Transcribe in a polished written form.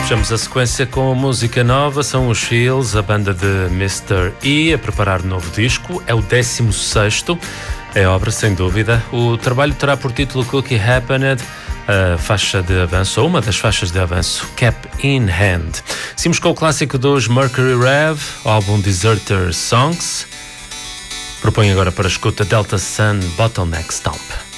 Fechamos a sequência com música nova, são os Hills, a banda de Mr. E, a preparar novo disco, é o 16º, é obra sem dúvida. O trabalho terá por título Cookie Happened, a faixa de avanço, ou uma das faixas de avanço, Cap in Hand. Seguimos com o clássico dos Mercury Rev, o álbum Deserter Songs. Proponho agora para a escuta Delta Sun Bottleneck Stomp.